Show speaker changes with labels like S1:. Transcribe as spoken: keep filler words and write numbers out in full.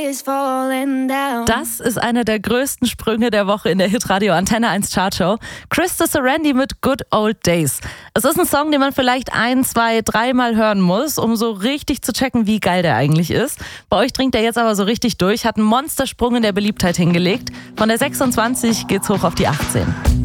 S1: Das ist einer der größten Sprünge der Woche in der Hitradio Antenne eins Chartshow. Krista Serendi mit Good Old Days. Es ist ein Song, den man vielleicht ein, zwei, dreimal hören muss, um so richtig zu checken, wie geil der eigentlich ist. Bei euch dringt er jetzt aber so richtig durch, hat einen Monstersprung in der Beliebtheit hingelegt. Von der sechsundzwanzig geht's hoch auf die achtzehn.